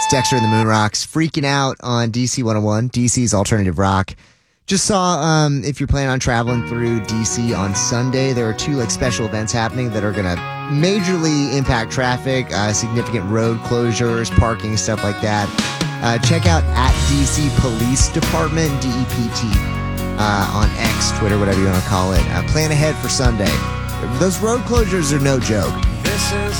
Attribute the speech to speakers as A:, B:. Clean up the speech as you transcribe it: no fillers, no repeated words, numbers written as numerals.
A: It's Dexter and the Moon Rocks freaking out on DC 101, DC's alternative rock. Just saw, if you're planning on traveling through DC on Sunday, there are two special events happening that are going to majorly impact traffic, significant road closures, parking, stuff like that. Check out at DC Police Department, DEPT, on X, Twitter, whatever you want to call it. Plan ahead for Sunday. Those road closures are no joke.
B: This is